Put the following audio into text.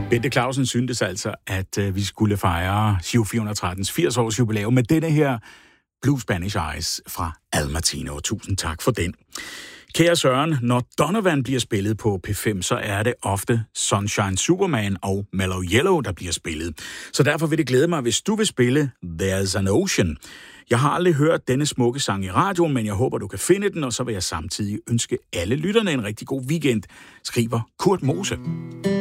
Bente Clausen syntes altså, at vi skulle fejre Giro 413's 80-års jubilæum med denne her Blue Spanish Eyes fra Al Martino. Tusind tak for den. Kære Søren, når Donovan bliver spillet på P5, så er det ofte Sunshine Superman og Mellow Yellow, der bliver spillet. Så derfor vil det glæde mig, hvis du vil spille There's an Ocean. Jeg har aldrig hørt denne smukke sang i radioen, men jeg håber, du kan finde den, og så vil jeg samtidig ønske alle lytterne en rigtig god weekend, skriver Kurt Mose.